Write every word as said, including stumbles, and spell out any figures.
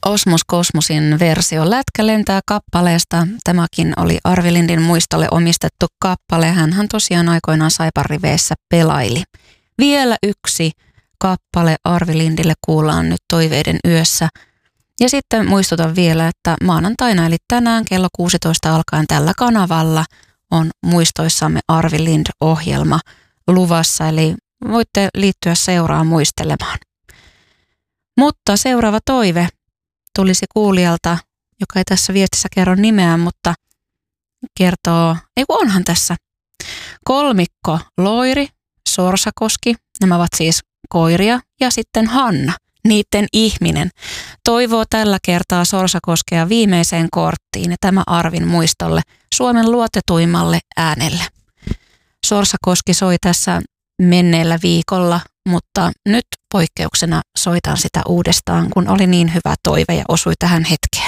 Osmos Kosmosin versio Lätkä lentää kappaleesta. Tämäkin oli Arvi Lindin muistolle omistettu kappale. Hänhän tosiaan aikoinaan Saipan riveissä pelaili. Vielä yksi kappale Arvi Lindille kuullaan nyt Toiveiden yössä. Ja sitten muistutan vielä, että maanantaina eli tänään kello kuusitoista alkaen tällä kanavalla on Muistoissamme Arvi Lind-ohjelma luvassa. Eli voitte liittyä seuraan muistelemaan. Mutta seuraava toive tulisi kuulijalta, joka ei tässä viestissä kerro nimeään, mutta kertoo, ei kun onhan tässä, kolmikko Loiri, Sorsakoski, nämä ovat siis koiria, ja sitten Hanna, niiden ihminen, toivoo tällä kertaa Sorsakoskea viimeiseen korttiin ja tämä Arvin muistolle Suomen luotetuimmalle äänelle. Sorsakoski soi tässä menneellä viikolla, mutta nyt poikkeuksena soitan sitä uudestaan, kun oli niin hyvä toive ja osui tähän hetkeen.